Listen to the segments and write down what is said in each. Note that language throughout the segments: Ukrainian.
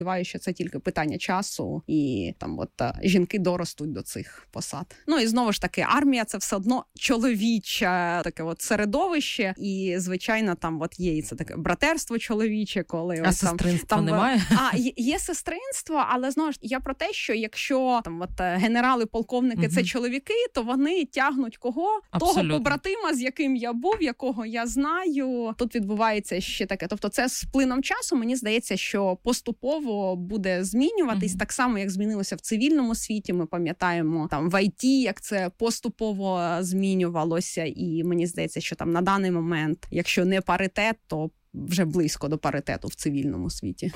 Сподіваюся, що це тільки питання часу, і там жінки доростуть до цих посад. Ну і знову ж таки, армія – це все одно чоловіче таке середовище, і звичайно там є і це таке братерство чоловіче, коли сестринства немає? Є сестринство, але знову ж я про те, що якщо генерали, полковники це чоловіки, то вони тягнуть кого? Абсолютно. Того побратима, з яким я був, якого я знаю. Тут відбувається ще таке. Тобто це з плином часу, мені здається, що поступово буде змінюватись, так само, як змінилося в цивільному світі. Ми пам'ятаємо там в ІТ, як це поступово змінювалося. І мені здається, що там на даний момент, якщо не паритет, то вже близько до паритету в цивільному світі.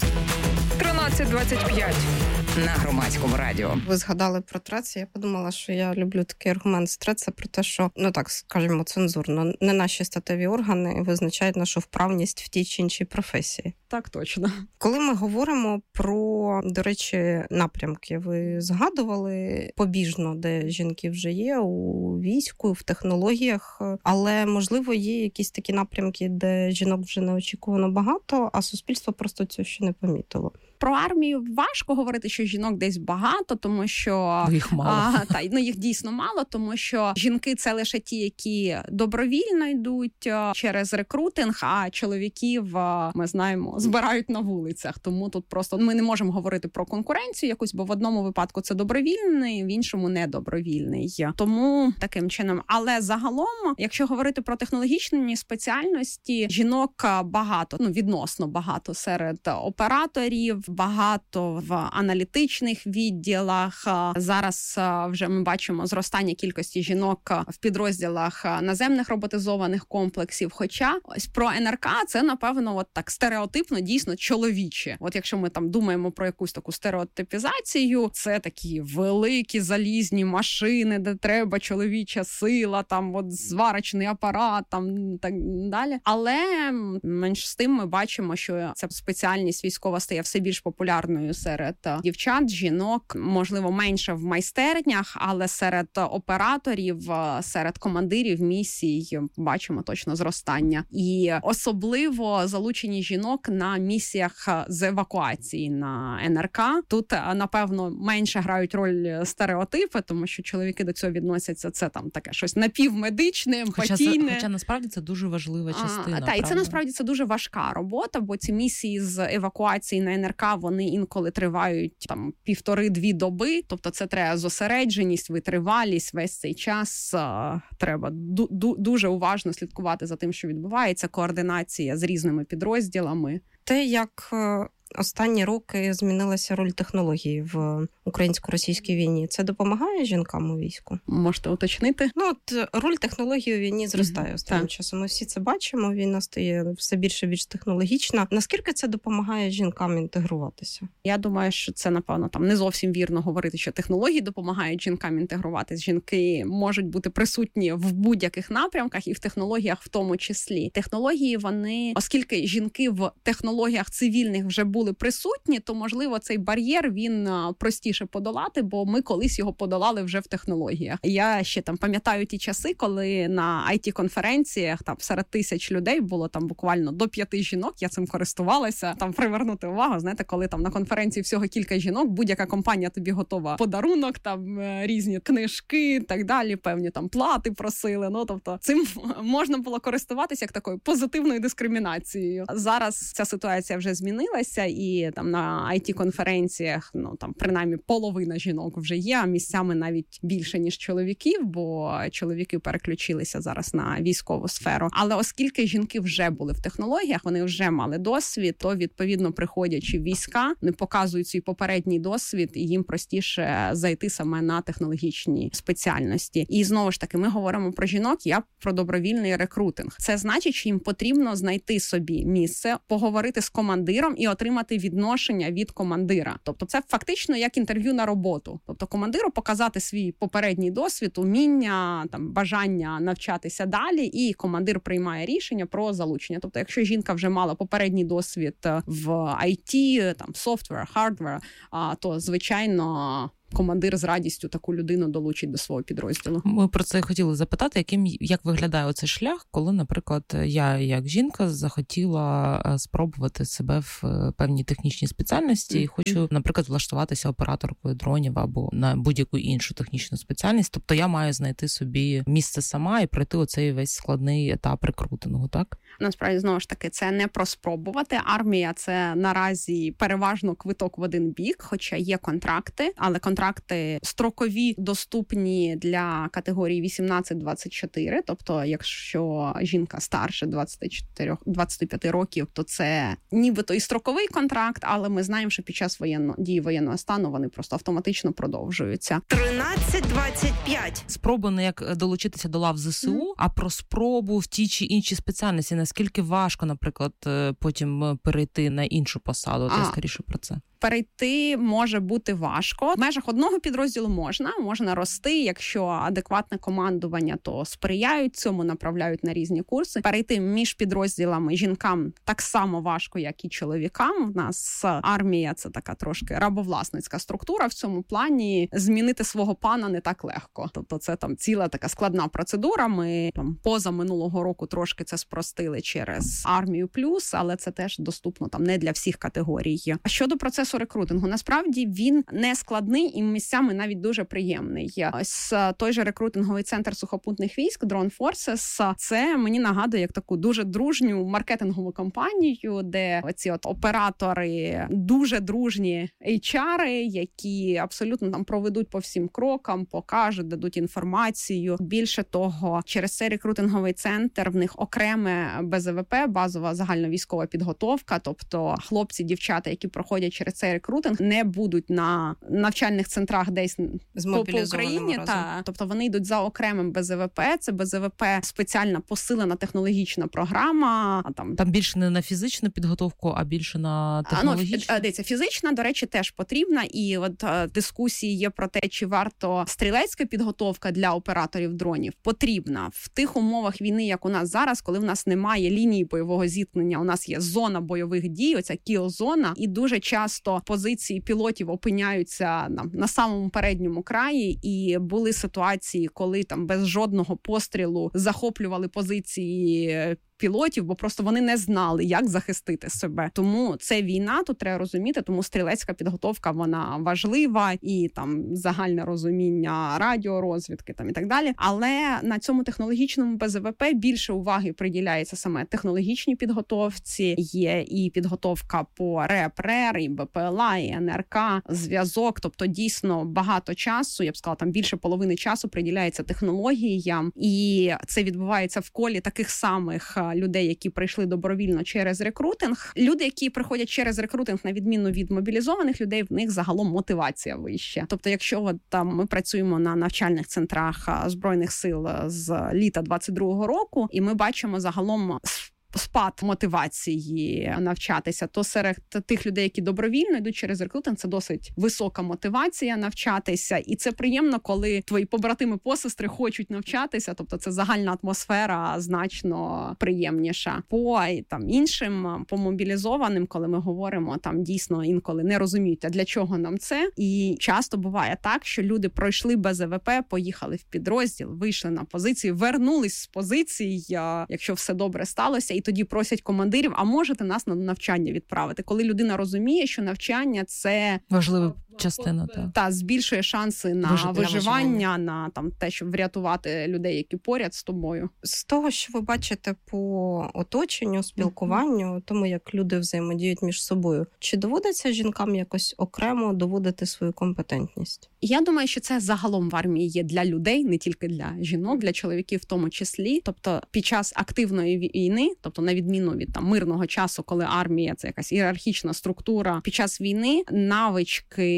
13:25 на Громадському радіо. Ви згадали про ТРЕЦ, я подумала, що я люблю такий аргумент з ТРЕЦ про те, що, так скажімо, цензурно, не наші статеві органи визначають нашу вправність в тій чи іншій професії. Так, точно. Коли ми говоримо про, до речі, напрямки, ви згадували побіжно, де жінки вже є, у війську, в технологіях, але, можливо, є якісь такі напрямки, де жінок вже неочікувано багато, а суспільство просто цього ще не помітило. Про армію важко говорити, що жінок десь багато, тому що... Їх мало. Їх дійсно мало, тому що жінки – це лише ті, які добровільно йдуть через рекрутинг, а чоловіків, ми знаємо, збирають на вулицях. Тому тут просто ми не можемо говорити про конкуренцію якусь, бо в одному випадку це добровільний, в іншому недобровільний. Тому таким чином. Але загалом, якщо говорити про технологічні спеціальності, жінок багато, відносно багато серед операторів, багато в аналітичних відділах. Зараз вже ми бачимо зростання кількості жінок в підрозділах наземних роботизованих комплексів. Хоча ось про НРК це, напевно, так стереотипно, дійсно чоловіче. Якщо ми там думаємо про якусь таку стереотипізацію, це такі великі залізні машини, де треба чоловіча сила, там зварочний апарат, там так далі. Але менш з тим ми бачимо, що ця спеціальність військова стає все більш популярною серед дівчат, жінок, можливо, менше в майстернях, але серед операторів, серед командирів місій бачимо точно зростання. І особливо залучені жінок на місіях з евакуації на НРК. Тут, напевно, менше грають роль стереотипи, тому що чоловіки до цього відносяться, це там таке щось напівмедичне, емпатійне. Хоча насправді це дуже важлива частина. І це насправді це дуже важка робота, бо ці місії з евакуації на НРК, вони інколи тривають там 1,5-2 доби, тобто це треба зосередженість, витривалість, весь цей час треба дуже уважно слідкувати за тим, що відбувається, координація з різними підрозділами. Те, як останні роки змінилася роль технології в українсько-російській війні. Це допомагає жінкам у війську? Можете уточнити? Роль технології у війні зростає останнім часом. Ми всі це бачимо, війна стає все більше і більш технологічна. Наскільки це допомагає жінкам інтегруватися? Я думаю, що це, напевно, там не зовсім вірно говорити, що технології допомагають жінкам інтегруватися. Жінки можуть бути присутні в будь-яких напрямках і в технологіях в тому числі. Технології, вони, оскільки жінки в технологіях цивільних вже були присутні, то, можливо, цей бар'єр, він простіше подолати, бо ми колись його подолали вже в технологіях. Я ще там пам'ятаю ті часи, коли на IT-конференціях там серед 1000 людей було там буквально до 5 жінок, я цим користувалася, там привернути увагу, знаєте, коли там на конференції всього кілька жінок, будь-яка компанія тобі готова подарунок, там різні книжки, так далі, певні там плати просили, тобто цим можна було користуватися як такою позитивною дискримінацією. Зараз ця ситуація вже змінилася, і там на IT-конференціях, там принаймні половина жінок вже є, а місцями навіть більше, ніж чоловіків, бо чоловіки переключилися зараз на військову сферу. Але оскільки жінки вже були в технологіях, вони вже мали досвід, то, відповідно, приходячи в війська, вони показують свій попередній досвід, і їм простіше зайти саме на технологічні спеціальності. І, знову ж таки, ми говоримо про жінок, я про добровільний рекрутинг. Це значить, що їм потрібно знайти собі місце, поговорити з командиром і отримати відношення від командира. Тобто це фактично як інтерв'ю на роботу. Тобто командиру показати свій попередній досвід, уміння, там, бажання навчатися далі, і командир приймає рішення про залучення. Тобто якщо жінка вже мала попередній досвід в IT, там, software, hardware, то, звичайно, командир з радістю таку людину долучить до свого підрозділу. Ми про це хотіли запитати, як виглядає оцей шлях, коли, наприклад, я як жінка захотіла спробувати себе в певній технічній спеціальності і хочу, наприклад, влаштуватися операторкою дронів або на будь-яку іншу технічну спеціальність. Тобто я маю знайти собі місце сама і пройти оцей весь складний етап рекрутингу, так? Насправді, знову ж таки, це не про спробувати. Армія – це наразі переважно квиток в один бік, хоча є контракти, але контракти строкові, доступні для категорії 18-24, тобто якщо жінка старше 25 років, то це нібито і строковий контракт, але ми знаємо, що під час дії воєнного стану вони просто автоматично продовжуються. 13:25. Спроба не як долучитися до лав ЗСУ, а про спробу в тій чи іншій спеціальності. Наскільки важко, наприклад, потім перейти на іншу посаду? Це скоріше про це. Перейти може бути важко. В межах одного підрозділу можна рости, якщо адекватне командування, то сприяють цьому, направляють на різні курси. Перейти між підрозділами жінкам так само важко, як і чоловікам. У нас армія – це така трошки рабовласницька структура. В цьому плані змінити свого пана не так легко. Тобто це там ціла така складна процедура. Ми там поза минулого року трошки це спростили через армію плюс, але це теж доступно там не для всіх категорій. А щодо процесу рекрутингу, насправді він не складний і місцями навіть дуже приємний. Ось той же рекрутинговий центр сухопутних військ Drone Forces, це мені нагадує як таку дуже дружню маркетингову кампанію, де оці оператори дуже дружні HR, які абсолютно там проведуть по всім крокам, покажуть, дадуть інформацію. Більше того, через цей рекрутинговий центр в них окреме БЗВП, базова загальновійськова підготовка, тобто хлопці, дівчата, які проходять через цей рекрутинг, не будуть на навчальних центрах десь по Україні. Тобто вони йдуть за окремим БЗВП. Це БЗВП спеціальна посилена технологічна програма. Там більше не на фізичну підготовку, а більше на технологічну? Дивіться, фізична, до речі, теж потрібна. І от дискусії є про те, чи варто стрілецька підготовка для операторів дронів потрібна. В тих умовах війни, як у нас зараз, коли в нас немає лінії бойового зіткнення, у нас є зона бойових дій, оця кіл-зона, і дуже часто позиції пілотів опиняються на самому передньому краї, і були ситуації, коли там без жодного пострілу захоплювали позиції пілотів, бо просто вони не знали, як захистити себе. Тому це війна, тут треба розуміти, тому стрілецька підготовка, вона важлива, і там загальне розуміння радіорозвідки там і так далі. Але на цьому технологічному БЗВП більше уваги приділяється саме технологічній підготовці. Є і підготовка по РЕП-РЕР, і БПЛА, і НРК, зв'язок. Тобто дійсно багато часу, я б сказала, там більше половини часу приділяється технологіям. І це відбувається в колі таких самих людей, які прийшли добровільно через рекрутинг. Люди, які приходять через рекрутинг, на відміну від мобілізованих людей, в них загалом мотивація вища. Тобто, якщо там ми працюємо на навчальних центрах Збройних сил з літа 22-го року, і ми бачимо загалом спад мотивації навчатися, то серед тих людей, які добровільно йдуть через рекрутинг, це досить висока мотивація навчатися. І це приємно, коли твої побратими-посестри хочуть навчатися, тобто це загальна атмосфера значно приємніша. По там іншим, по мобілізованим, коли ми говоримо, там дійсно інколи не розуміють, а для чого нам це. І часто буває так, що люди пройшли БЗВП, поїхали в підрозділ, вийшли на позиції, вернулись з позицій, якщо все добре сталося, і тоді просять командирів, а можете нас на навчання відправити? Коли людина розуміє, що навчання – це важлива частина, та збільшує шанси на виживання, на там те, щоб врятувати людей, які поряд з тобою. З того, що ви бачите по оточенню, спілкуванню, тому як люди взаємодіють між собою, чи доводиться жінкам якось окремо доводити свою компетентність? Я думаю, що це загалом в армії є для людей, не тільки для жінок, для чоловіків в тому числі. Тобто під час активної війни, тобто на відміну від там мирного часу, коли армія – це якась ієрархічна структура, під час війни навички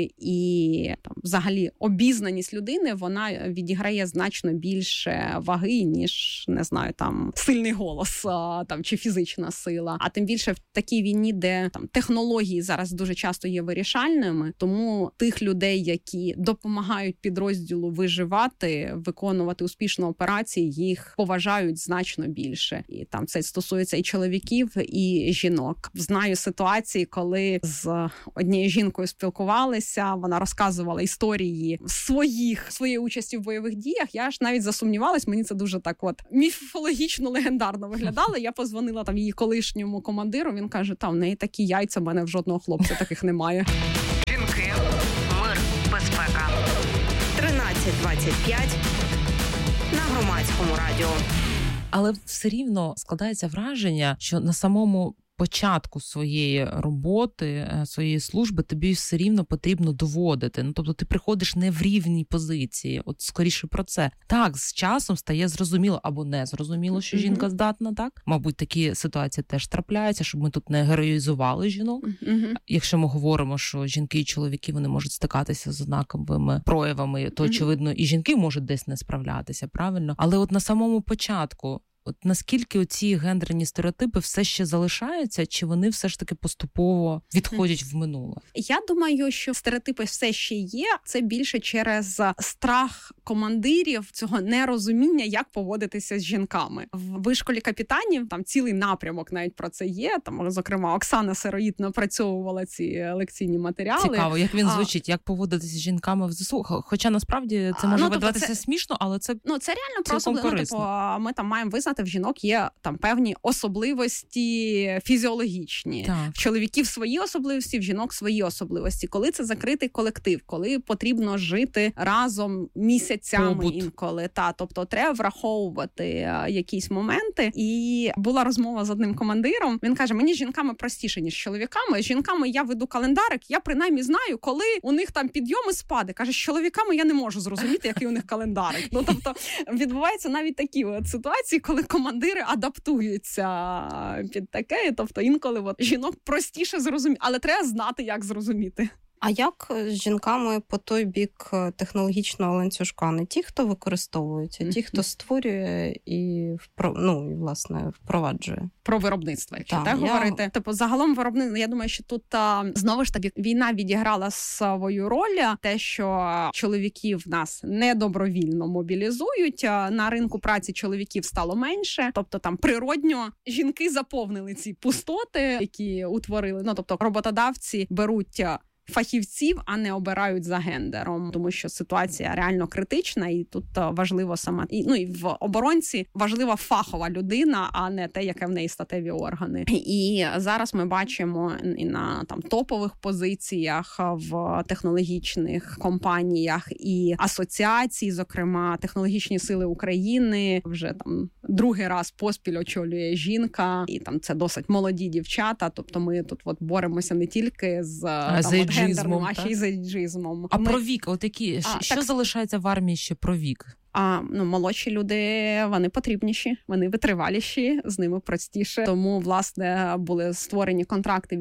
і там взагалі обізнаність людини, вона відіграє значно більше ваги, ніж, не знаю, там сильний голос там чи фізична сила. А тим більше в такій війні, де там технології зараз дуже часто є вирішальними, тому тих людей, які допомагають підрозділу виживати, виконувати успішно операції, їх поважають значно більше. І там це стосується і чоловіків, і жінок. Знаю ситуації, коли з однією жінкою спілкувалися, ділилася, вона розказувала історії своєї участі в бойових діях. Я ж навіть засумнівалась, мені це дуже так от міфологічно легендарно виглядало. Я позвонила там її колишньому командиру, він каже, в неї такі яйця, в мене в жодного хлопця таких немає. Жінки, мир, безпека. 13:25 на Громадському радіо. Але все рівно складається враження, що на самому початку своєї роботи, своєї служби тобі все рівно потрібно доводити. Тобто ти приходиш не в рівній позиції. От скоріше про це. Так, з часом стає зрозуміло або не зрозуміло, що жінка здатна, так? Мабуть, такі ситуації теж трапляються, щоб ми тут не героїзували жінок. Якщо ми говоримо, що жінки і чоловіки, вони можуть стикатися з однаковими проявами, то, очевидно, і жінки можуть десь не справлятися, правильно? Але от на самому початку, наскільки оці гендерні стереотипи все ще залишаються, чи вони все ж таки поступово відходять в минуле? Я думаю, що стереотипи все ще є. Це більше через страх командирів, цього нерозуміння, як поводитися з жінками. В вишколі капітанів там цілий напрямок навіть про це є. Там, зокрема, Оксана Сироїд напрацьовувала ці лекційні матеріали. Цікаво, як він звучить, як поводитися з жінками в ЗСУ. Хоча насправді це може видаватися смішно, але це реально просто ми там маємо визнати, в жінок є там певні особливості фізіологічні. Так. В чоловіків свої особливості, в жінок свої особливості. Коли це закритий колектив, коли потрібно жити разом місяцями інколи. Тобто треба враховувати якісь моменти. І була розмова з одним командиром. Він каже, мені з жінками простіше, ніж з чоловіками. З жінками я веду календарик, я принаймні знаю, коли у них там підйоми, спади. Каже, з чоловіками я не можу зрозуміти, який у них календарик. Тобто відбуваються навіть такі ситуації, коли командири адаптуються під таке, тобто інколи жінок простіше зрозуміти, але треба знати, як зрозуміти. А як з жінками по той бік технологічного ланцюжка? Не ті, хто використовують, а ті, хто створює і власне впроваджує. Про виробництво, якщо говорити. Загалом виробництво, я думаю, що тут знову ж таки війна відіграла свою роль. Те, що чоловіків нас недобровільно мобілізують, на ринку праці чоловіків стало менше. Тобто там природньо жінки заповнили ці пустоти, які утворили. Тобто роботодавці беруть фахівців, а не обирають за гендером, тому що ситуація реально критична, і тут важливо саме і в оборонці важлива фахова людина, а не те, яке в неї статеві органи. І зараз ми бачимо і на там топових позиціях в технологічних компаніях і асоціації, зокрема технологічні сили України, вже там другий раз поспіль очолює жінка, і там це досить молоді дівчата. Тобто ми тут боремося не тільки з гендерним, а ще й з ейджизмом. А про вік, що залишається в армії ще про вік? Молодші люди, вони потрібніші, вони витриваліші, з ними простіше. Тому, власне, були створені контракти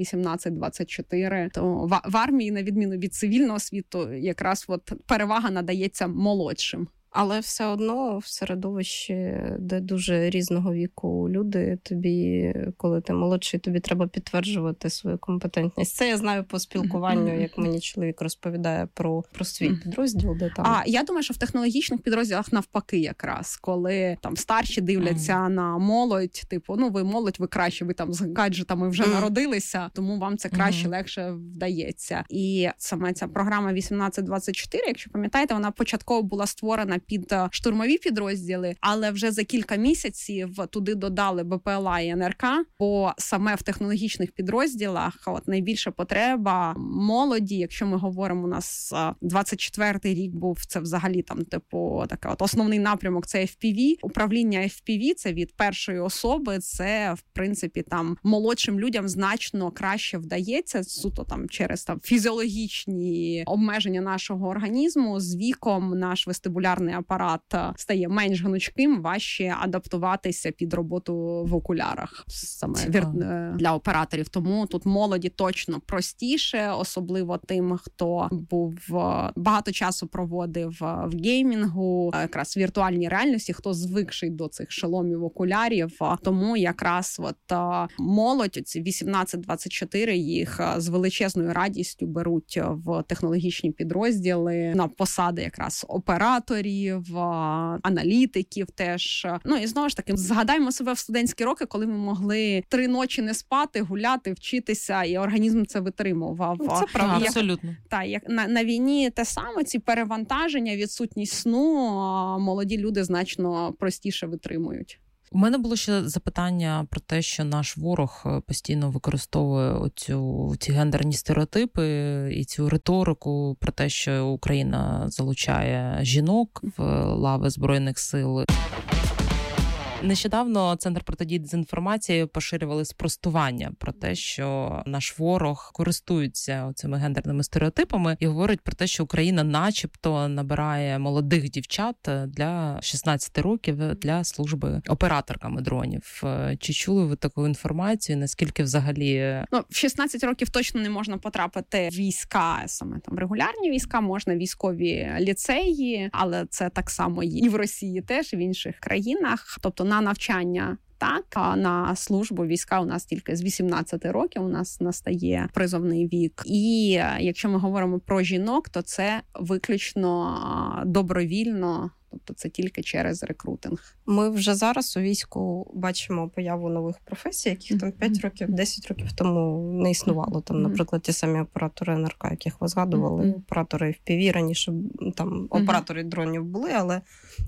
18-24. То в армії, на відміну від цивільного світу, якраз перевага надається молодшим. Але все одно в середовищі, де дуже різного віку люди, тобі, коли ти молодший, тобі треба підтверджувати свою компетентність. Це я знаю по спілкуванню, як мені чоловік розповідає про свій підрозділ. Де там... Я думаю, що в технологічних підрозділах навпаки якраз, коли там старші дивляться на молодь, ви молодь, ви краще, ви там з гаджетами вже народилися, тому вам це краще, легше вдається. І саме ця програма 18-24, якщо пам'ятаєте, вона початково була створена під штурмові підрозділи, але вже за кілька місяців туди додали БПЛА і НРК, бо саме в технологічних підрозділах найбільша потреба молоді, якщо ми говоримо, у нас 24-й рік був, це взагалі там така основний напрямок, це FPV. Управління FPV, це від першої особи, це в принципі там молодшим людям значно краще вдається, суто там через фізіологічні обмеження нашого організму. З віком наш вестибулярний апарат стає менш гнучким, важче адаптуватися під роботу в окулярах саме для операторів. Тому тут молоді точно простіше, особливо тим, хто був багато часу проводив в геймінгу, якраз в віртуальній реальності, хто звикший до цих шоломів окулярів. Тому якраз молодь, ці 18-24, їх з величезною радістю беруть в технологічні підрозділи на посади якраз операторів, психологів, аналітиків теж. Ну і знову ж таки, згадаємо себе в студентські роки, коли ми могли 3 ночі не спати, гуляти, вчитися, і організм це витримував. Це правда, абсолютно. Так, як на війні те саме, ці перевантаження, відсутність сну, молоді люди значно простіше витримують. У мене було ще запитання про те, що наш ворог постійно використовує ці гендерні стереотипи і цю риторику про те, що Україна залучає жінок в лави Збройних сил. Нещодавно Центр протидії дезінформації поширювали спростування про те, що наш ворог користується цими гендерними стереотипами і говорить про те, що Україна начебто набирає молодих дівчат для 16 років для служби операторками дронів. Чи чули ви таку інформацію? Наскільки взагалі? В 16 років точно не можна потрапити в війська, саме там регулярні війська, можна військові ліцеї, але це так само і в Росії теж, і в інших країнах. Тобто на навчання так, а на службу війська у нас тільки з 18 років у нас настає призовний вік. І якщо ми говоримо про жінок, то це виключно добровільно, тобто це тільки через рекрутинг. Ми вже зараз у війську бачимо появу нових професій, яких там 5 років, 10 років тому не існувало. Там, наприклад, ті самі оператори НРК, яких ви згадували, оператори FPV, раніше там оператори дронів були, але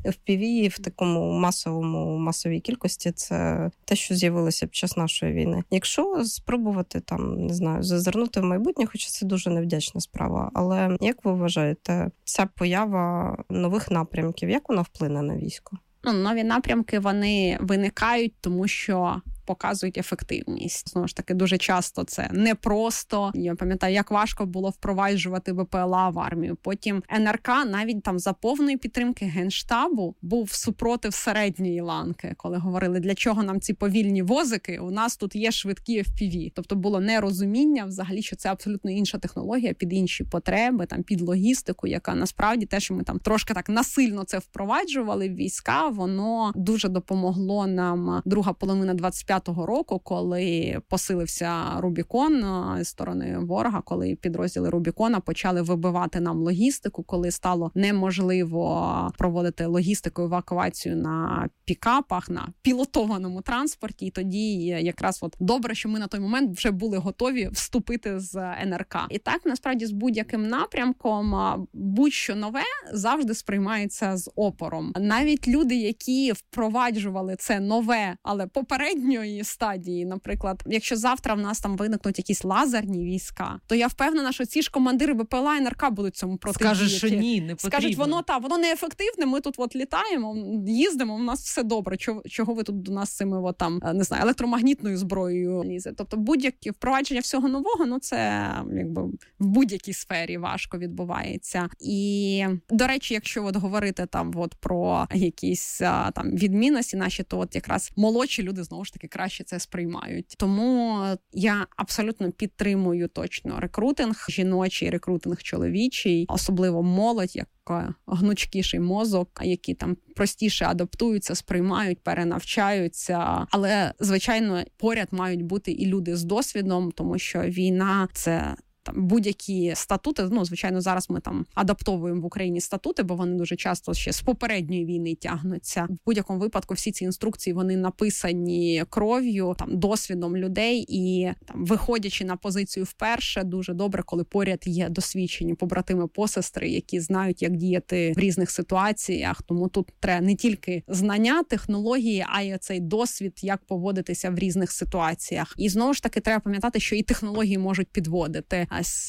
FPV в такому масовій кількості це те, що з'явилося під час нашої війни. Якщо спробувати там, не знаю, зазирнути в майбутнє, хоча це дуже невдячна справа, але як ви вважаєте, ця поява нових напрямків, як вона вплине на військо? Нові напрямки, вони виникають, тому що показують ефективність. Знову ж таки, дуже часто це непросто. Я пам'ятаю, як важко було впроваджувати БПЛА в армію. Потім НРК навіть там за повної підтримки Генштабу був супротив середньої ланки, коли говорили, для чого нам ці повільні возики, у нас тут є швидкі FPV. Тобто було нерозуміння взагалі, що це абсолютно інша технологія під інші потреби, там під логістику, яка насправді те, що ми там трошки так насильно це впроваджували в війська, воно дуже допомогло нам друга половина 25-го року, коли посилився Рубікон зі сторони ворога, коли підрозділи Рубікона почали вибивати нам логістику, коли стало неможливо проводити логістику, евакуацію на пікапах, на пілотованому транспорті. І тоді якраз добре, що ми на той момент вже були готові вступити з НРК. І так, насправді, з будь-яким напрямком будь-що нове завжди сприймається з опором. Навіть люди, які впроваджували це нове, але попередньої стадії, наприклад, якщо завтра в нас там виникнуть якісь лазерні війська, то я впевнена, що ці ж командири БПЛА і НРК будуть цьому протидіяти. Скажуть, що ні, не потрібно. Скажуть, воно неефективне, ми тут літаємо, їздимо, у нас все добре, чого ви тут до нас з цими не знаю, електромагнітною зброєю лізе. Тобто будь-яке впровадження всього нового, це якби в будь-якій сфері важко відбувається. І, до речі, якщо говорити там про якісь там відмінності наші, то якраз молодші люди знову ж таки краще це сприймають. Тому я абсолютно підтримую точно рекрутинг жіночий, рекрутинг чоловічий, особливо молодь, яка гнучкіший мозок, які там простіше адаптуються, сприймають, перенавчаються. Але, звичайно, поряд мають бути і люди з досвідом, тому що війна – це будь-які статути, звичайно, зараз ми там адаптовуємо в Україні статути, бо вони дуже часто ще з попередньої війни тягнуться. В будь-якому випадку всі ці інструкції, вони написані кров'ю, досвідом людей і виходячи на позицію вперше, дуже добре, коли поряд є досвідчені побратими-посестри, які знають, як діяти в різних ситуаціях. Тому тут треба не тільки знання, технології, а й цей досвід, як поводитися в різних ситуаціях. І знову ж таки треба пам'ятати, що і технології можуть підводити.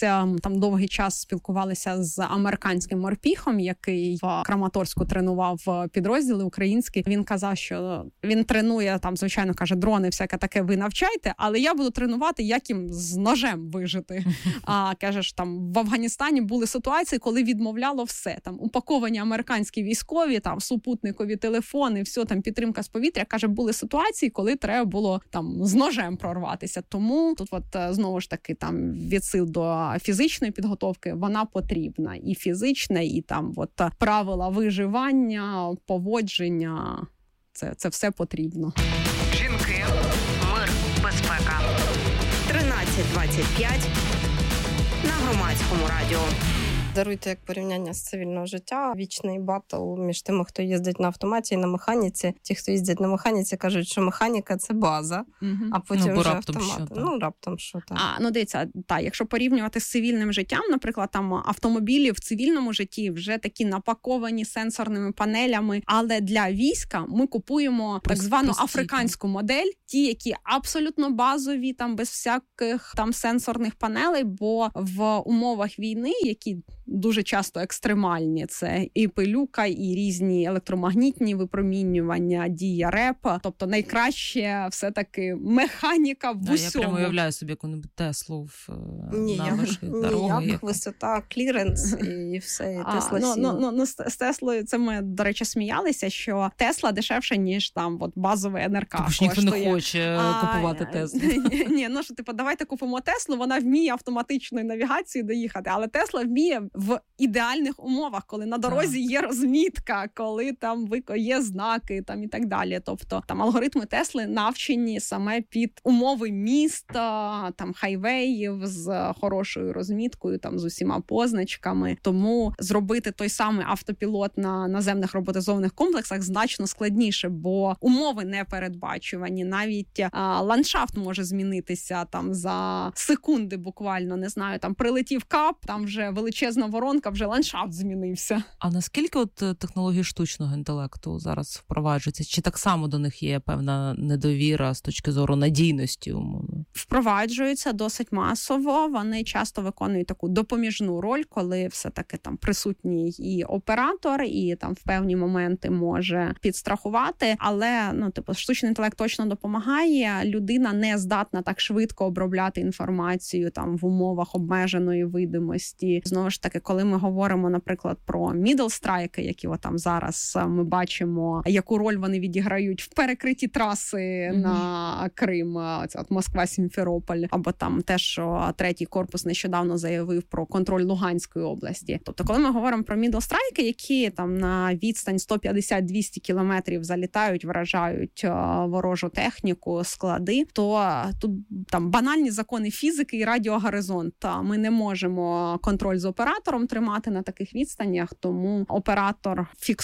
Там довгий час спілкувалися з американським морпіхом, який в Краматорську тренував підрозділи українські. Він казав, що він тренує, звичайно, каже, дрони, всяке таке ви навчайте, але я буду тренувати, як їм з ножем вижити. А каже, що там в Афганістані були ситуації, коли відмовляло все. Там упаковані американські військові, супутникові телефони, все, підтримка з повітря. Каже, були ситуації, коли треба було з ножем прорватися. Тому тут знову ж таки від сил до фізичної підготовки вона потрібна. І фізична, і правила виживання, поводження. Це все потрібно. Жінки, мир, безпека. 13:25 на Громадському радіо. Даруйте, як порівняння з цивільного життя. Вічний батл між тими, хто їздить на автоматі і на механіці. Ті, хто їздять на механіці, кажуть, що механіка – це база, а потім вже автомат. Раптом що, так. Дивіться, якщо порівнювати з цивільним життям, наприклад, там автомобілі в цивільному житті вже такі напаковані сенсорними панелями, але для війська ми купуємо так звану африканську модель, ті, які абсолютно базові, там без всяких там сенсорних панелей, бо в умовах війни, які дуже часто екстремальні, це і пилюка, і різні електромагнітні випромінювання, дія РЕПа, тобто найкраще все-таки механіка в усьому. Я прямо уявляю собі яку-небудь Теслу на вашій дорогі. Ніяк, висота, кліренс і все, і Тесла сіла. З Теслою, це ми, до речі, сміялися, що Тесла дешевше, ніж там базовий НРК. Тому що ніхто не хоче купувати Теслу. Ні, давайте купимо Теслу, вона вміє автоматичною навігацією доїхати, але Тесла вміє в ідеальних умовах, коли на дорозі є розмітка, коли там є знаки там і так далі. Тобто там алгоритми Тесли навчені саме під умови міста, там хайвеїв з хорошою розміткою, там з усіма позначками. Тому зробити той самий автопілот на наземних роботизованих комплексах значно складніше, бо умови не передбачувані. Навіть ландшафт може змінитися там за секунди буквально, не знаю, там прилетів кап, там вже величезна воронка, вже ландшафт змінився. А наскільки технології штучного інтелекту зараз впроваджуються? Чи так само до них є певна недовіра з точки зору надійності умовно? Впроваджуються досить масово. Вони часто виконують таку допоміжну роль, коли все-таки там присутній і оператор, і там в певні моменти може підстрахувати. Але, штучний інтелект точно допомагає. Людина не здатна так швидко обробляти інформацію там в умовах обмеженої видимості. Знову ж таки, коли ми говоримо, наприклад, про middle strike, які там зараз ми бачимо, яку роль вони відіграють в перекритті траси на Крим, Москва-Сімферополь, або там те, що третій корпус нещодавно заявив про контроль Луганської області. Тобто, коли ми говоримо про middle strike, які там на відстань 150-200 кілометрів залітають, вражають ворожу техніку, склади, то тут там банальні закони фізики і радіогоризонт. Ми не можемо контроль з оператором тримати на таких відстанях, тому оператор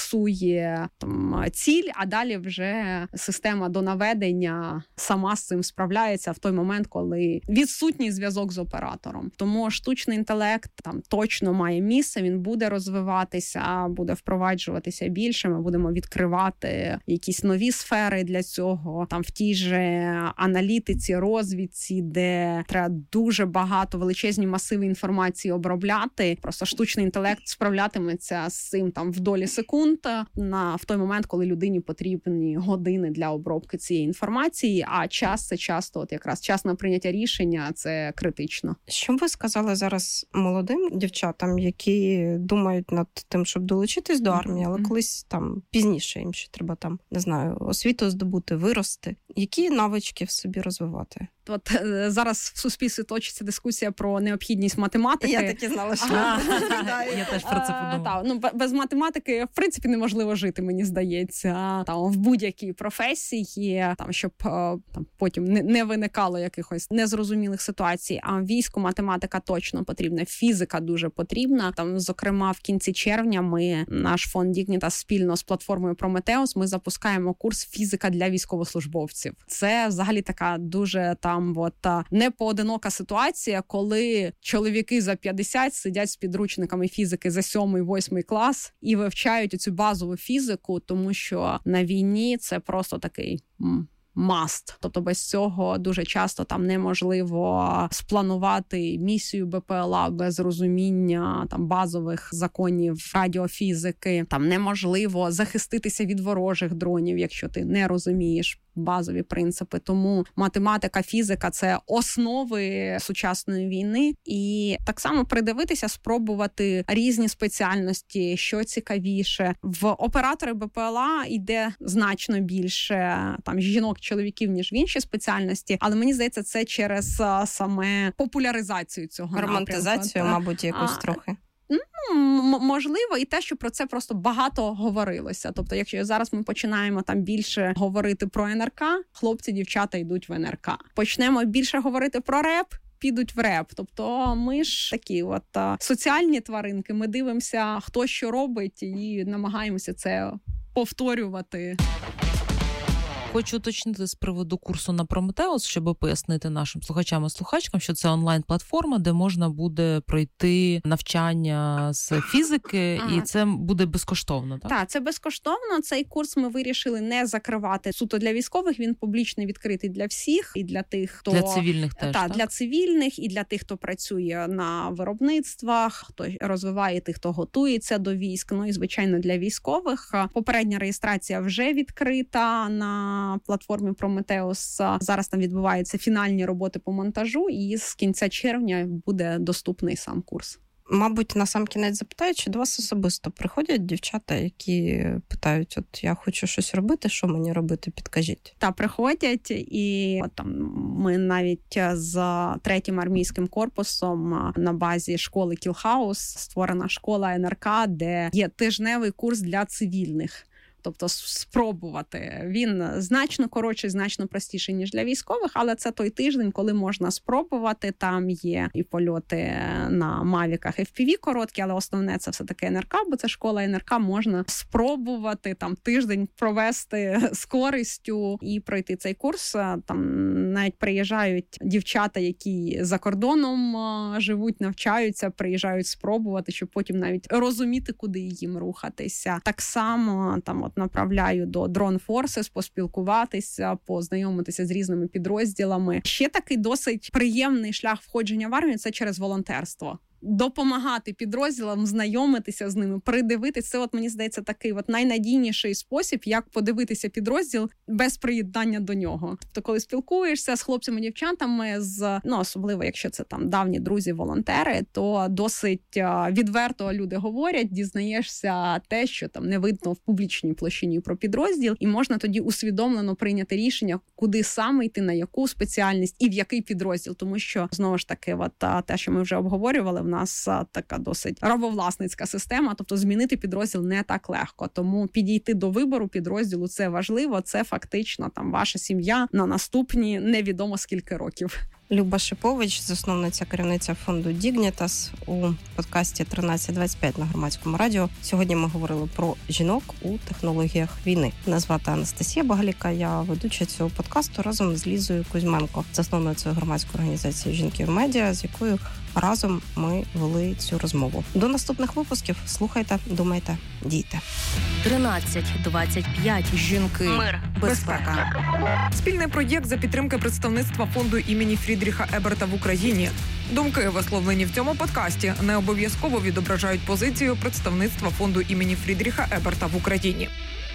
фіксує там ціль, а далі вже система до наведення сама з цим справляється в той момент, коли відсутній зв'язок з оператором. Тому штучний інтелект там точно має місце, він буде розвиватися, буде впроваджуватися більше, ми будемо відкривати якісь нові сфери для цього, там в тій же аналітиці, розвідці, де треба дуже багато, величезні масиви інформації обробляти. Просто штучний інтелект справлятиметься з цим там в долі секунд в той момент, коли людині потрібні години для обробки цієї інформації, а час це часто якраз час на прийняття рішення, це критично. Що б ви сказали зараз молодим дівчатам, які думають над тим, щоб долучитись до армії, але колись там пізніше їм ще треба там, не знаю, освіту здобути, вирости. Які навички в собі розвивати? Зараз в суспільстві точиться дискусія про необхідність математики. Я таки знала, що я теж про це подумала. Без математики, в принципі, неможливо жити, мені здається. Там в будь-якій професії, там щоб там потім не виникало якихось незрозумілих ситуацій. А в війську математика точно потрібна, фізика дуже потрібна. Там, зокрема, в кінці червня наш фонд Dignitas спільно з платформою Prometheus, ми запускаємо курс фізика для військовослужбовців. Це взагалі така дуже непоодинока ситуація, коли чоловіки за 50 сидять з підручниками фізики за 7-8 клас і вивчають цю базову фізику, тому що на війні це просто такий must. Тобто без цього дуже часто там неможливо спланувати місію БПЛА без розуміння там базових законів радіофізики. Там неможливо захиститися від ворожих дронів, якщо ти не розумієш базові принципи. Тому математика, фізика – це основи сучасної війни. І так само придивитися, спробувати різні спеціальності, що цікавіше. В оператори БПЛА йде значно більше там жінок, чоловіків, ніж в інші спеціальності. Але мені здається, це через саме популяризацію цього романтизацію, напрямку. Мабуть, якось трохи. Можливо, і те, що про це просто багато говорилося. Тобто, якщо зараз ми починаємо там більше говорити про НРК, хлопці, дівчата йдуть в НРК. Почнемо більше говорити про РЕП, підуть в реп. Тобто ми ж такі соціальні тваринки, ми дивимося, хто що робить і намагаємося це повторювати. Хочу уточнити з приводу курсу на Прометеус, щоб пояснити нашим слухачам і слухачкам, що це онлайн-платформа, де можна буде пройти навчання з фізики, і це буде безкоштовно, так? Так, це безкоштовно. Цей курс ми вирішили не закривати суто для військових, він публічно відкритий для всіх, і для тих, хто... Для цивільних теж, так? Для цивільних, і для тих, хто працює на виробництвах, хто розвиває тих, хто готується до військ, і, звичайно, для військових. Попередня реєстрація вже відкрита на платформі Прометеус. Зараз там відбуваються фінальні роботи по монтажу, і з кінця червня буде доступний сам курс. Мабуть, на сам кінець запитаю, чи до вас особисто приходять дівчата, які питають, от я хочу щось робити, що мені робити, підкажіть? Та приходять, і там ми навіть з 3-м армійським корпусом на базі школи Кілхаус створена школа НРК, де є тижневий курс для цивільних. Тобто спробувати. Він значно коротший, значно простіший, ніж для військових, але це той тиждень, коли можна спробувати. Там є і польоти на мавіках FPV короткі, але основне це все-таки НРК, бо це школа НРК, можна спробувати там тиждень провести з користю і пройти цей курс. Там навіть приїжджають дівчата, які за кордоном живуть, навчаються, приїжджають спробувати, щоб потім навіть розуміти, куди їм рухатися. Так само там направляю до Drone Forces поспілкуватися, познайомитися з різними підрозділами. Ще такий досить приємний шлях входження в армію – це через волонтерство. Допомагати підрозділам, знайомитися з ними, придивитися. Це, мені здається, такий найнадійніший спосіб, як подивитися підрозділ без приєднання до нього. Тобто, коли спілкуєшся з хлопцями-дівчатами, особливо, якщо це там давні друзі-волонтери, то досить відверто люди говорять, дізнаєшся те, що там не видно в публічній площині про підрозділ, і можна тоді усвідомлено прийняти рішення, куди саме йти, на яку спеціальність і в який підрозділ. Тому що, знову ж таки, те, що ми вже обговорювали, в нас така досить рабовласницька система, тобто змінити підрозділ не так легко. Тому підійти до вибору підрозділу – це важливо, це фактично там ваша сім'я на наступні невідомо скільки років. Люба Шипович, засновниця, керівниця фонду Dignitas, у подкасті 1325 на Громадському радіо. Сьогодні ми говорили про жінок у технологіях війни. Мене звати Анастасія Багаліка, я ведуча цього подкасту разом з Лізою Кузьменко, засновницею громадської організації «Жінки в медіа», з якою разом ми вели цю розмову. До наступних випусків. Слухайте, думайте, дійте. 1325. Жінки. Мир. Безпека. Спільний проєкт за підтримки представництва фонду імені Фрідріха Еберта в Україні. Думки, висловлені в цьому подкасті, не обов'язково відображають позицію представництва фонду імені Фрідріха Еберта в Україні.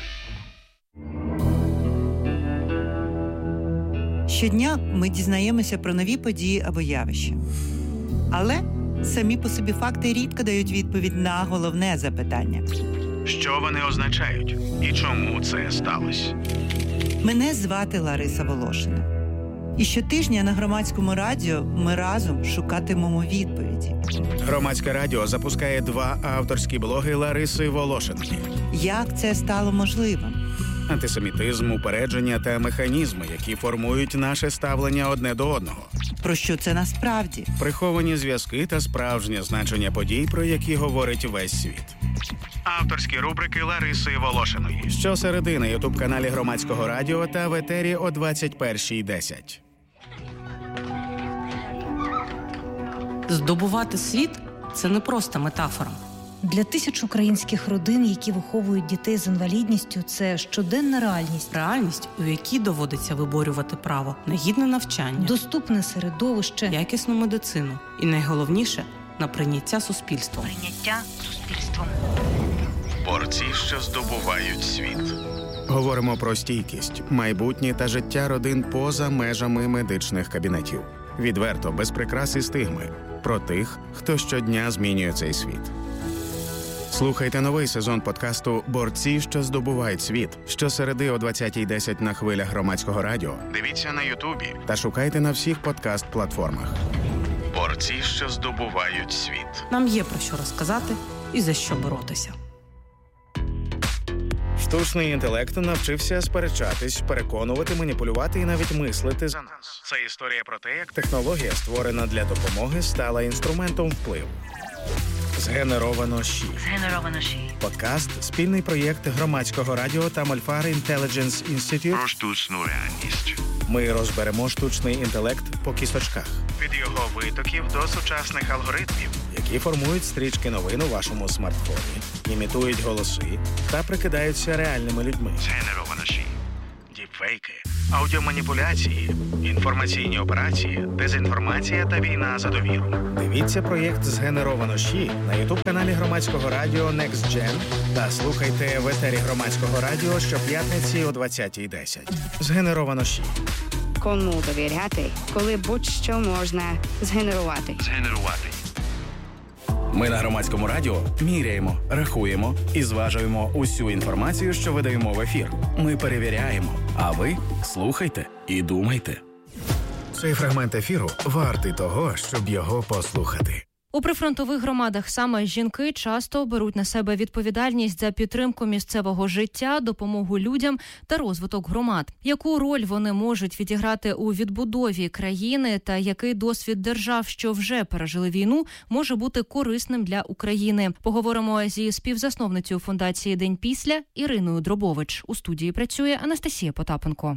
Щодня ми дізнаємося про нові події або явища. Але самі по собі факти рідко дають відповідь на головне запитання. Що вони означають і чому це сталося? Мене звати Лариса Волошина. І щотижня на Громадському радіо ми разом шукатимемо відповіді. Громадське радіо запускає 2 авторські блоги Лариси Волошинки. Як це стало можливим? Антисемітизм, упередження та механізми, які формують наше ставлення одне до одного. Про що це насправді? Приховані зв'язки та справжнє значення подій, про які говорить весь світ. Авторські рубрики Лариси Волошиної. Щосереди на ютуб-каналі Громадського радіо та в етері о 21:10. Здобувати світ – це не просто метафора. Для тисяч українських родин, які виховують дітей з інвалідністю, це щоденна реальність. Реальність, у якій доводиться виборювати право на гідне навчання, доступне середовище, якісну медицину і, найголовніше, на прийняття суспільством. Прийняття суспільством. Борці, що здобувають світ. Говоримо про стійкість, майбутнє та життя родин поза межами медичних кабінетів. Відверто, без прикрас і стигми. Про тих, хто щодня змінює цей світ. Слухайте новий сезон подкасту «Борці, що здобувають світ» щосереди о 20:10 на хвилях Громадського радіо. Дивіться на Ютубі та шукайте на всіх подкаст-платформах. Борці, що здобувають світ. Нам є про що розказати і за що боротися. Штучний інтелект навчився сперечатись, переконувати, маніпулювати і навіть мислити за нас. Це історія про те, як технологія, створена для допомоги, стала інструментом впливу. Згенеровано ЩІ. Подкаст – спільний проєкт Громадського радіо та Мольфар Intelligence Institute про штучну реальність. Ми розберемо штучний інтелект по кісточках. Від його витоків до сучасних алгоритмів, які формують стрічки новин у вашому смартфоні, імітують голоси та прикидаються реальними людьми. Згенеровано ЩІ. Діпфейки, аудіоманіпуляції, інформаційні операції, дезінформація та війна за довіру. Дивіться проєкт «Згенеровано ЩІ» на ютуб-каналі Громадського радіо Next Gen та слухайте в етері Громадського радіо щоп'ятниці о 20:10. «Згенеровано ЩІ». Кому довіряти, коли будь-що можна згенерувати. Ми на Громадському радіо міряємо, рахуємо і зважуємо усю інформацію, що видаємо в ефір. Ми перевіряємо, а ви слухайте і думайте. Цей фрагмент ефіру вартий того, щоб його послухати. У прифронтових громадах саме жінки часто беруть на себе відповідальність за підтримку місцевого життя, допомогу людям та розвиток громад. Яку роль вони можуть відіграти у відбудові країни та який досвід держав, що вже пережили війну, може бути корисним для України? Поговоримо зі співзасновницею фундації «День після» Іриною Дробович. У студії працює Анастасія Потапенко.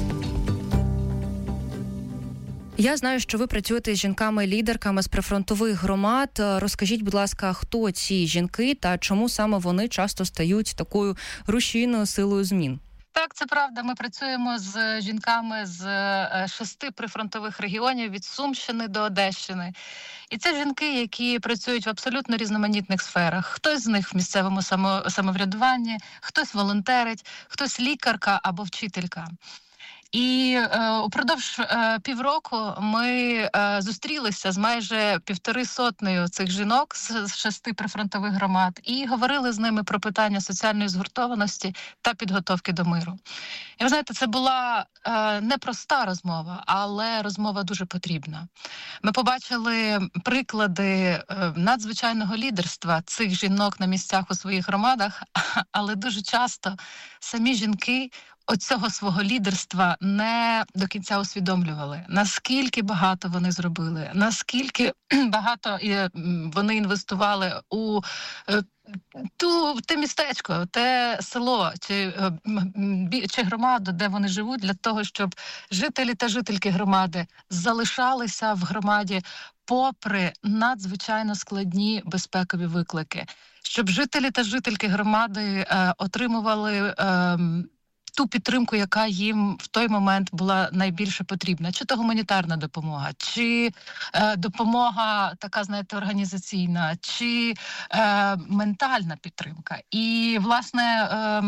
Я знаю, що ви працюєте з жінками-лідерками з прифронтових громад. Розкажіть, будь ласка, хто ці жінки та чому саме вони часто стають такою рушійною силою змін? Так, це правда. Ми працюємо з жінками з 6 прифронтових регіонів від Сумщини до Одещини. І це жінки, які працюють в абсолютно різноманітних сферах. Хтось з них в місцевому самоврядуванні, хтось волонтерить, хтось лікарка або вчителька. І упродовж півроку ми зустрілися з майже 150 цих жінок з 6 прифронтових громад і говорили з ними про питання соціальної згуртованості та підготовки до миру. І ви знаєте, це була непроста розмова, але розмова дуже потрібна. Ми побачили приклади надзвичайного лідерства цих жінок на місцях у своїх громадах, але дуже часто самі жінки оцього свого лідерства не до кінця усвідомлювали, наскільки багато вони зробили, наскільки багато вони інвестували у те містечко, те село чи громаду, де вони живуть, для того, щоб жителі та жительки громади залишалися в громаді попри надзвичайно складні безпекові виклики, щоб жителі та жительки громади отримували ту підтримку, яка їм в той момент була найбільше потрібна. Чи то гуманітарна допомога, чи допомога така, знаєте, організаційна, чи ментальна підтримка. І, власне,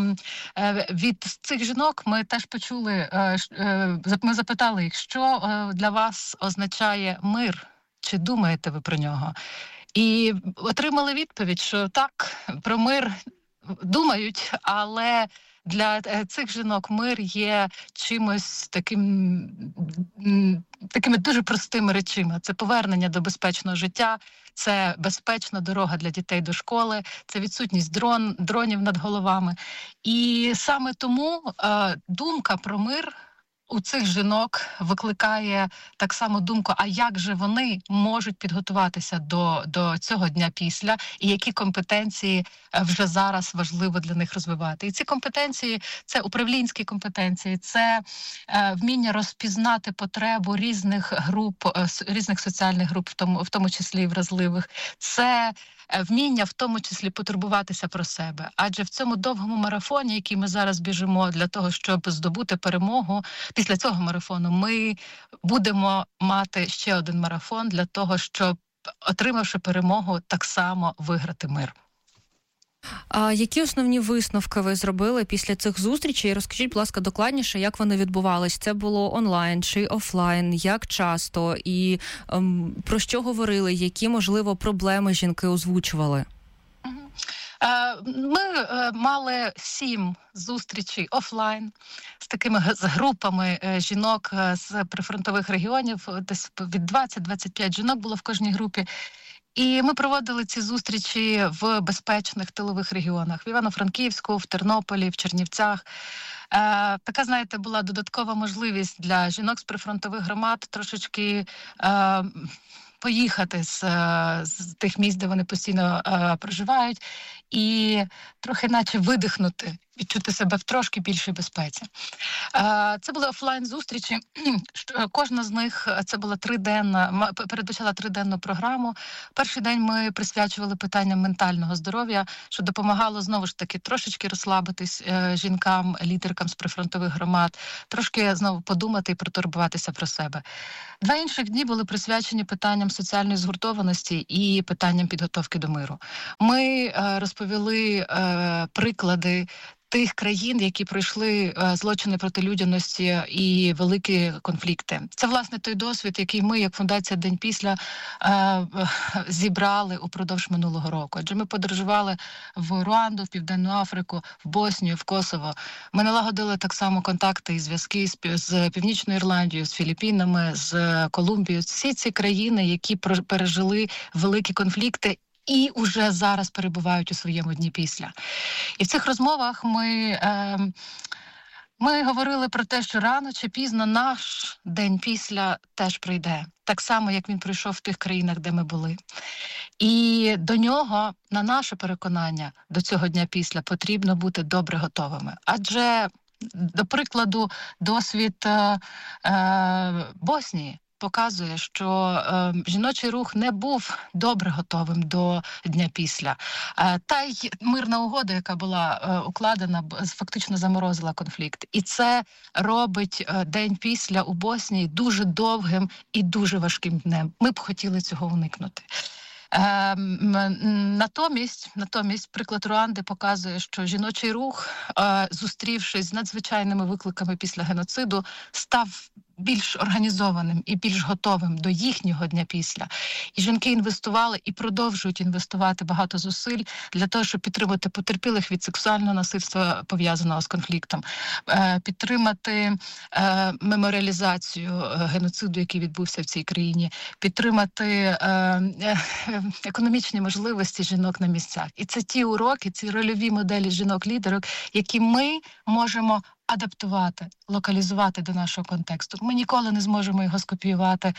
від цих жінок ми теж почули, ми запитали їх, що для вас означає мир, чи думаєте ви про нього? І отримали відповідь, що так, про мир думають, але для цих жінок мир є чимось такими дуже простими речами. Це повернення до безпечного життя, це безпечна дорога для дітей до школи, це відсутність дронів над головами. І саме тому думка про мир у цих жінок викликає так само думку, а як же вони можуть підготуватися до цього дня після, і які компетенції вже зараз важливо для них розвивати. І ці компетенції – це управлінські компетенції, це вміння розпізнати потребу різних груп, різних соціальних груп, в тому числі і вразливих, це вміння в тому числі потурбуватися про себе. Адже в цьому довгому марафоні, який ми зараз біжимо для того, щоб здобути перемогу, після цього марафону ми будемо мати ще один марафон для того, щоб, отримавши перемогу, так само виграти мир. А які основні висновки ви зробили після цих зустрічей? Розкажіть, будь ласка, докладніше, як вони відбувались? Це було онлайн чи офлайн? Як часто? І про що говорили? Які, можливо, проблеми жінки озвучували? Ми мали 7 зустрічей офлайн з групами жінок з прифронтових регіонів, десь від 20-25 жінок було в кожній групі. І ми проводили ці зустрічі в безпечних тилових регіонах: в Івано-Франківську, в Тернополі, в Чернівцях. Така, знаєте, була додаткова можливість для жінок з прифронтових громад трошечки поїхати з тих місць, де вони постійно проживають, і трохи наче видихнути, відчути себе в трошки більшій безпеці. Це були офлайн-зустрічі. Кожна з них це була передбачала триденну програму. Перший день ми присвячували питанням ментального здоров'я, що допомагало, знову ж таки, трошечки розслабитись жінкам, лідеркам з прифронтових громад, трошки знову подумати і протурбуватися про себе. 2 інших дні були присвячені питанням соціальної згуртованості і питанням підготовки до миру. Ми розповіли приклади тих країн, які пройшли злочини проти людяності і великі конфлікти. Це, власне, той досвід, який ми, як Фундація День після, зібрали упродовж минулого року. Адже ми подорожували в Руанду, в Південну Африку, в Боснію, в Косово. Ми налагодили так само контакти і зв'язки з Північною Ірландією, з Філіппінами, з Колумбією. Всі ці країни, які пережили великі конфлікти і уже зараз перебувають у своєму дні після. І в цих розмовах ми говорили про те, що рано чи пізно наш день після теж прийде. Так само, як він прийшов в тих країнах, де ми були. І до нього, на наше переконання, до цього дня після потрібно бути добре готовими. Адже, до прикладу, досвід Боснії показує, що жіночий рух не був добре готовим до дня після. Та й мирна угода, яка була укладена, фактично заморозила конфлікт. І це робить день після у Боснії дуже довгим і дуже важким днем. Ми б хотіли цього уникнути. Натомість приклад Руанди показує, що жіночий рух, зустрівшись з надзвичайними викликами після геноциду, став більш організованим і більш готовим до їхнього дня після. І жінки інвестували і продовжують інвестувати багато зусиль для того, щоб підтримати потерпілих від сексуального насильства, пов'язаного з конфліктом, підтримати меморіалізацію геноциду, який відбувся в цій країні, підтримати економічні можливості жінок на місцях. І це ті уроки, ці рольові моделі жінок-лідерок, які ми можемо адаптувати, локалізувати до нашого контексту. Ми ніколи не зможемо його скопіювати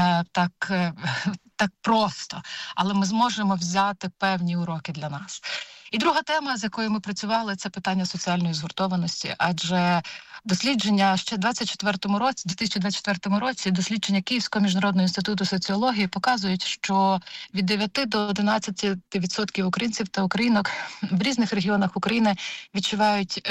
так просто, але ми зможемо взяти певні уроки для нас. І друга тема, з якою ми працювали, це питання соціальної згуртованості, адже дослідження ще в 2024 році, дослідження Київського міжнародного інституту соціології показують, що від 9 до 11% українців та українок в різних регіонах України відчувають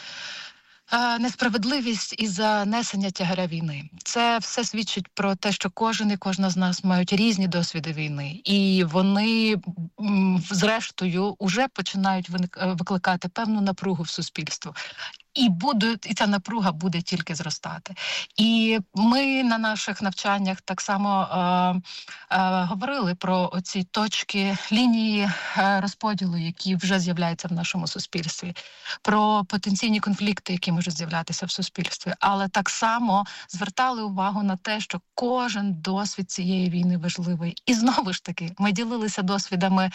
несправедливість і занесення тягаря війни. Це все свідчить про те, що кожен і кожна з нас мають різні досвіди війни. І вони, зрештою, уже починають викликати певну напругу в суспільстві. І ця напруга буде тільки зростати. І ми на наших навчаннях так само говорили про оці точки, лінії розподілу, які вже з'являються в нашому суспільстві, про потенційні конфлікти, які можуть з'являтися в суспільстві. Але так само звертали увагу на те, що кожен досвід цієї війни важливий. І знову ж таки, ми ділилися досвідами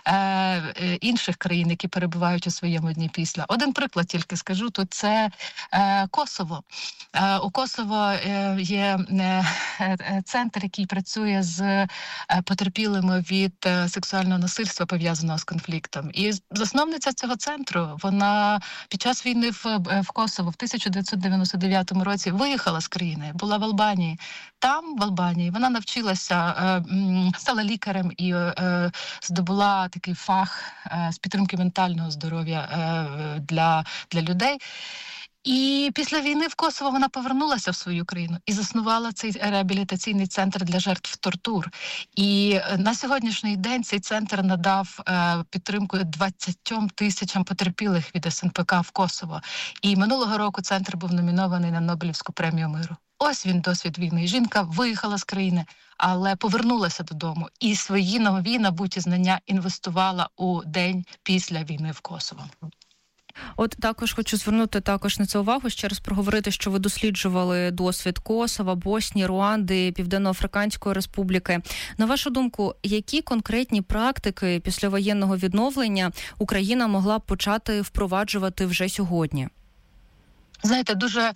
інших країн, які перебувають у своєму дні після. Один приклад тільки скажу, тут це Косово. У Косово є центр, який працює з потерпілими від сексуального насильства, пов'язаного з конфліктом. І засновниця цього центру, вона під час війни в Косово в 1999 році виїхала з країни, була в Албанії. Там, в Албанії, вона навчилася, стала лікарем і здобула такий фах з підтримки ментального здоров'я для людей. І після війни в Косово вона повернулася в свою країну і заснувала цей реабілітаційний центр для жертв тортур. І на сьогоднішній день цей центр надав підтримку 20 тисячам потерпілих від СНПК в Косово. І минулого року центр був номінований на Нобелівську премію миру. Ось він, досвід війни. Жінка виїхала з країни, але повернулася додому. І свої нові набуті знання інвестувала у день після війни в Косово. От також хочу звернути на це увагу, ще раз проговорити, що ви досліджували досвід Косова, Боснії, Руанди, Південно-Африканської Республіки. На вашу думку, які конкретні практики післявоєнного відновлення Україна могла б почати впроваджувати вже сьогодні? Знаєте, дуже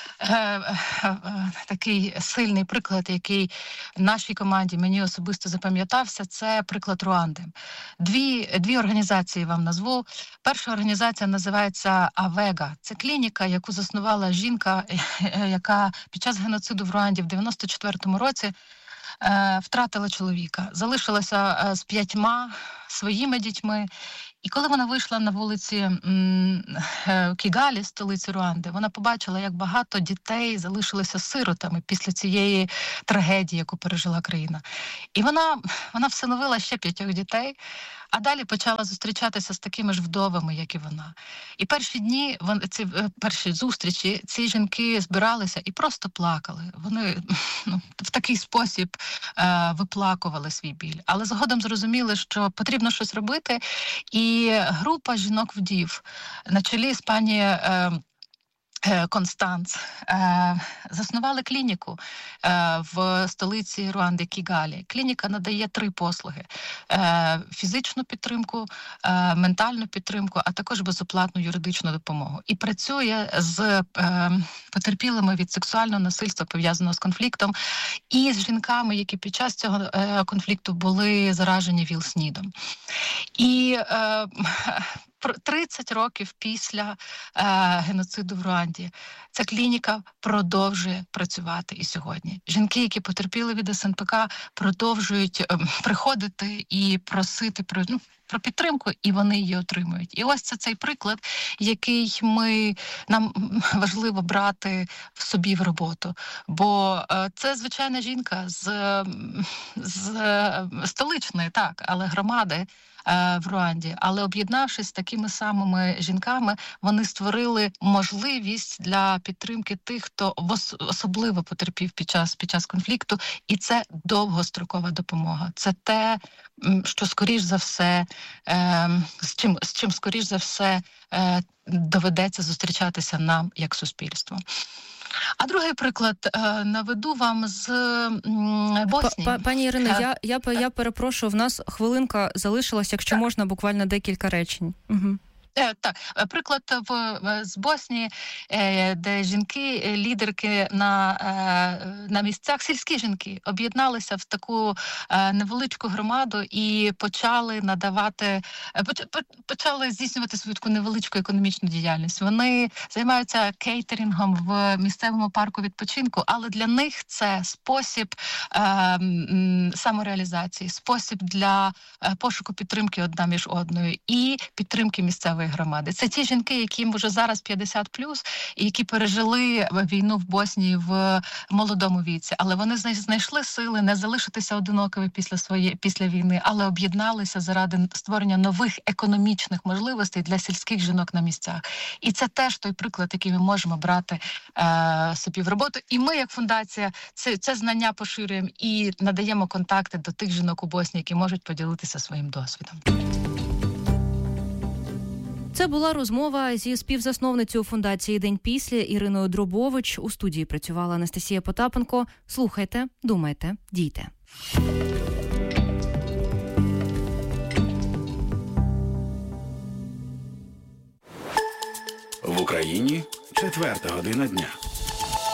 такий сильний приклад, який нашій команді, мені особисто запам'ятався, це приклад Руанди. Дві організації вам назву. Перша організація називається Авега. Це клініка, яку заснувала жінка, яка під час геноциду в Руанді в 94-му році втратила чоловіка. Залишилася з 5 своїми дітьми. І коли вона вийшла на вулиці Кігалі, столиці Руанди, вона побачила, як багато дітей залишилися сиротами після цієї трагедії, яку пережила країна. І вона всиновила ще 5 дітей, а далі почала зустрічатися з такими ж вдовами, як і вона. І перші дні, перші зустрічі, ці жінки збиралися і просто плакали. Вони в такий спосіб виплакували свій біль. Але згодом зрозуміли, що потрібно щось робити. І група жінок-вдів на чолі з пані Констанц заснували клініку в столиці Руанди Кігалі. Клініка надає 3 послуги: фізичну підтримку, ментальну підтримку, а також безоплатну юридичну допомогу. І працює з потерпілими від сексуального насильства, пов'язаного з конфліктом, і з жінками, які під час цього конфлікту були заражені ВІЛ-СНІДом. І 30 років після геноциду в Руанді ця клініка продовжує працювати і сьогодні. Жінки, які потерпіли від СНПК, продовжують приходити і просити про підтримку, і вони її отримують. І ось це цей приклад, який нам важливо брати в собі в роботу. Бо це звичайна жінка з столичної, так, але громади в Руанді. Але об'єднавшись з такими самими жінками, вони створили можливість для підтримки тих, хто особливо потерпів під час конфлікту. І це довгострокова допомога. Це те, що скоріш за все, з чим скоріш за все доведеться зустрічатися нам як суспільству. А другий приклад наведу вам з Боснії. Пані Ірино, я перепрошую, в нас хвилинка залишилась, якщо можна, буквально декілька речень. Угу. Так, приклад з Боснії, де жінки, лідерки на місцях, сільські жінки, об'єдналися в таку невеличку громаду і почали здійснювати свою таку невеличку економічну діяльність. Вони займаються кейтерингом в місцевому парку відпочинку, але для них це спосіб самореалізації, спосіб для пошуку підтримки одна між одною і підтримки місцевої громади. Це ті жінки, яким вже зараз 50+, і які пережили війну в Боснії в молодому віці. Але вони знайшли сили не залишитися одинокими після війни, але об'єдналися заради створення нових економічних можливостей для сільських жінок на місцях. І це теж той приклад, який ми можемо брати собі в роботу. І ми, як фундація, це знання поширюємо і надаємо контакти до тих жінок у Боснії, які можуть поділитися своїм досвідом. Це була розмова зі співзасновницею фундації «День після» Іриною Дробович. У студії працювала Анастасія Потапенко. Слухайте, думайте, дійте. В Україні 4:00 дня.